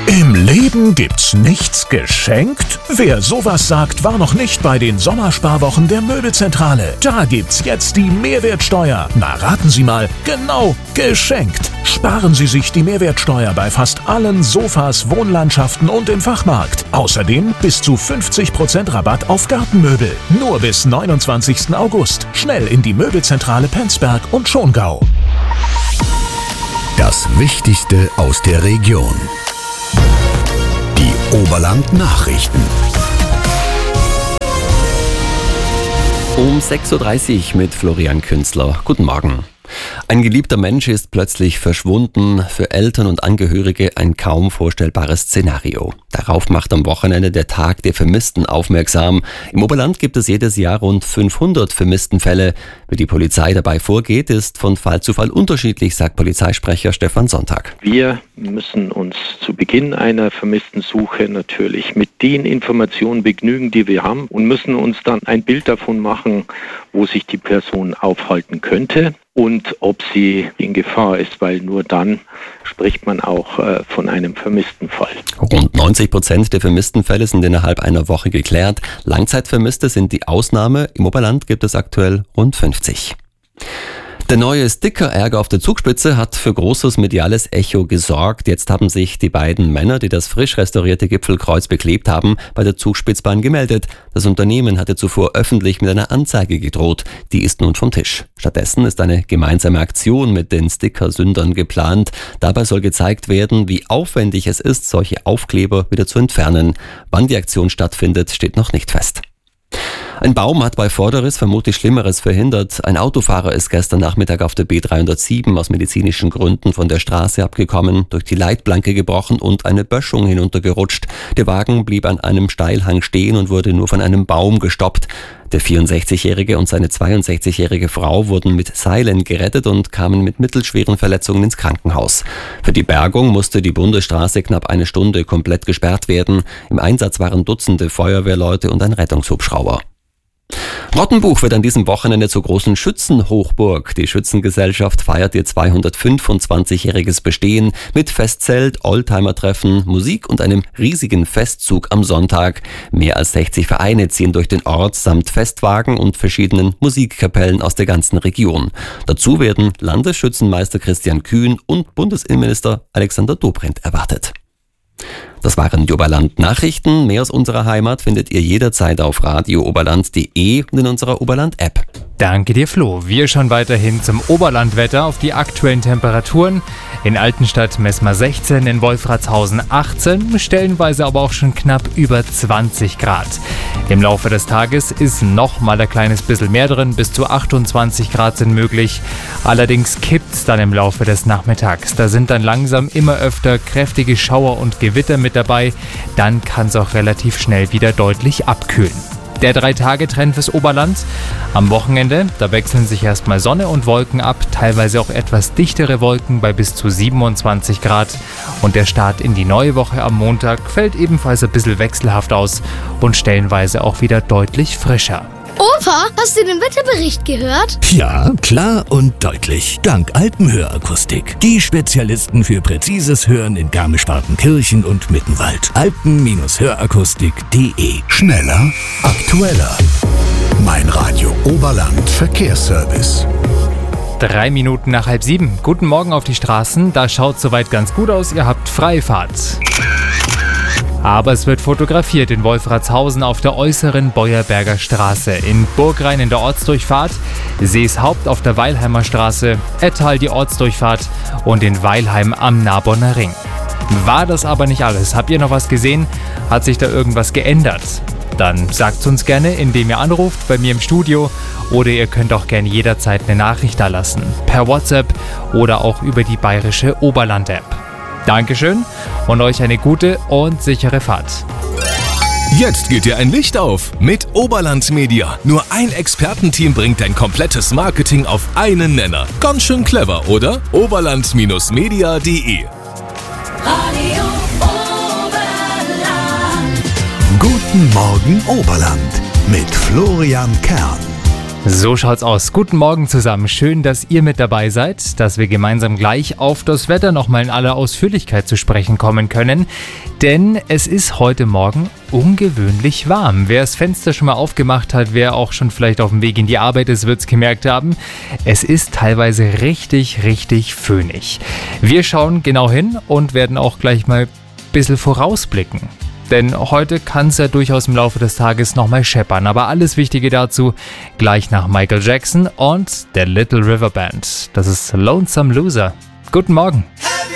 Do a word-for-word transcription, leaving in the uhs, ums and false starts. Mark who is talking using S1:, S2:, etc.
S1: Im Leben gibt's nichts geschenkt? Wer sowas sagt, war noch nicht bei den Sommersparwochen der Möbelzentrale. Da gibt's jetzt die Mehrwertsteuer. Na, raten Sie mal, genau, geschenkt. Sparen Sie sich die Mehrwertsteuer bei fast allen Sofas, Wohnlandschaften und im Fachmarkt. Außerdem bis zu fünfzig Prozent Rabatt auf Gartenmöbel. Nur bis neunundzwanzigsten August. Schnell in die Möbelzentrale Penzberg und Schongau.
S2: Das Wichtigste aus der Region. Die Oberland-Nachrichten.
S3: Um sechs Uhr dreißig mit Florian Künzler. Guten Morgen. Ein geliebter Mensch ist plötzlich verschwunden. Für Eltern und Angehörige ein kaum vorstellbares Szenario. Darauf macht am Wochenende der Tag der Vermissten aufmerksam. Im Oberland gibt es jedes Jahr rund fünfhundert Vermisstenfälle. Wie die Polizei dabei vorgeht, ist von Fall zu Fall unterschiedlich, sagt Polizeisprecher Stefan Sonntag.
S4: Wir müssen uns zu Beginn einer Vermisstensuche natürlich mit den Informationen begnügen, die wir haben, und müssen uns dann ein Bild davon machen, wo sich die Person aufhalten könnte und ob sie in Gefahr ist, weil nur dann spricht man auch äh, von einem vermissten Fall.
S3: Rund neunzig Prozent der vermissten Fälle sind innerhalb einer Woche geklärt. Langzeitvermisste sind die Ausnahme. Im Oberland gibt es aktuell rund fünfzig. Der neue Sticker-Ärger auf der Zugspitze hat für großes mediales Echo gesorgt. Jetzt haben sich die beiden Männer, die das frisch restaurierte Gipfelkreuz beklebt haben, bei der Zugspitzbahn gemeldet. Das Unternehmen hatte zuvor öffentlich mit einer Anzeige gedroht. Die ist nun vom Tisch. Stattdessen ist eine gemeinsame Aktion mit den Sticker-Sündern geplant. Dabei soll gezeigt werden, wie aufwendig es ist, solche Aufkleber wieder zu entfernen. Wann die Aktion stattfindet, steht noch nicht fest. Ein Baum hat bei Vorderriss vermutlich Schlimmeres verhindert. Ein Autofahrer ist gestern Nachmittag auf der B dreihundertsieben aus medizinischen Gründen von der Straße abgekommen, durch die Leitplanke gebrochen und eine Böschung hinuntergerutscht. Der Wagen blieb an einem Steilhang stehen und wurde nur von einem Baum gestoppt. Der vierundsechzigjährige und seine zweiundsechzigjährige Frau wurden mit Seilen gerettet und kamen mit mittelschweren Verletzungen ins Krankenhaus. Für die Bergung musste die Bundesstraße knapp eine Stunde komplett gesperrt werden. Im Einsatz waren Dutzende Feuerwehrleute und ein Rettungshubschrauber. Rottenbuch wird an diesem Wochenende zur großen Schützenhochburg. Die Schützengesellschaft feiert ihr zweihundertfünfundzwanzigjähriges Bestehen mit Festzelt, Oldtimer-Treffen, Musik und einem riesigen Festzug am Sonntag. Mehr als sechzig Vereine ziehen durch den Ort samt Festwagen und verschiedenen Musikkapellen aus der ganzen Region. Dazu werden Landesschützenmeister Christian Kühn und Bundesinnenminister Alexander Dobrindt erwartet. Das waren die Oberland-Nachrichten. Mehr aus unserer Heimat findet ihr jederzeit auf radio oberland punkt de und in unserer Oberland-App.
S5: Danke dir, Flo. Wir schauen weiterhin zum Oberlandwetter auf die aktuellen Temperaturen. In Altenstadt messen wir sechzehn, in Wolfratshausen achtzehn, stellenweise aber auch schon knapp über zwanzig Grad. Im Laufe des Tages ist noch mal ein kleines bisschen mehr drin, bis zu achtundzwanzig Grad sind möglich. Allerdings kippt es dann im Laufe des Nachmittags. Da sind dann langsam immer öfter kräftige Schauer und Gewitter mit dabei. Dann kann es auch relativ schnell wieder deutlich abkühlen. Der Drei-Tage-Trend fürs Oberland. Am Wochenende, da wechseln sich erstmal Sonne und Wolken ab, teilweise auch etwas dichtere Wolken bei bis zu siebenundzwanzig Grad. Und der Start in die neue Woche am Montag fällt ebenfalls ein bisschen wechselhaft aus und stellenweise auch wieder deutlich frischer.
S6: Opa, hast du den Wetterbericht gehört?
S2: Ja, klar und deutlich. Dank Alpenhörakustik. Die Spezialisten für präzises Hören in Garmisch-Partenkirchen und Mittenwald. alpen hörakustik punkt de. Schneller, aktueller. Mein Radio Oberland Verkehrsservice.
S5: Drei Minuten nach halb sieben. Guten Morgen auf die Straßen. Da schaut soweit ganz gut aus. Ihr habt freie Fahrt. Aber es wird fotografiert in Wolfratshausen auf der äußeren Beuerberger Straße, in Burgrain in der Ortsdurchfahrt, Seeshaupt auf der Weilheimer Straße, Ettal die Ortsdurchfahrt und in Weilheim am Narbonner Ring. War das aber nicht alles? Habt ihr noch was gesehen? Hat sich da irgendwas geändert? Dann sagt's uns gerne, indem ihr anruft bei mir im Studio, oder ihr könnt auch gerne jederzeit eine Nachricht da lassen, per WhatsApp oder auch über die bayerische Oberland-App. Dankeschön und euch eine gute und sichere Fahrt.
S7: Jetzt geht dir ein Licht auf mit Oberland Media. Nur ein Expertenteam bringt dein komplettes Marketing auf einen Nenner. Ganz schön clever, oder? oberland Media punkt de.
S8: Radio Oberland.
S2: Guten Morgen Oberland mit Florian Kern.
S5: So schaut's aus. Guten Morgen zusammen. Schön, dass ihr mit dabei seid, dass wir gemeinsam gleich auf das Wetter nochmal in aller Ausführlichkeit zu sprechen kommen können. Denn es ist heute Morgen ungewöhnlich warm. Wer das Fenster schon mal aufgemacht hat, wer auch schon vielleicht auf dem Weg in die Arbeit ist, wird's gemerkt haben. Es ist teilweise richtig, richtig föhnig. Wir schauen genau hin und werden auch gleich mal ein bisschen vorausblicken. Denn heute kann es ja durchaus im Laufe des Tages nochmal scheppern. Aber alles Wichtige dazu gleich nach Michael Jackson und der Little River Band. Das ist Lonesome Loser. Guten Morgen.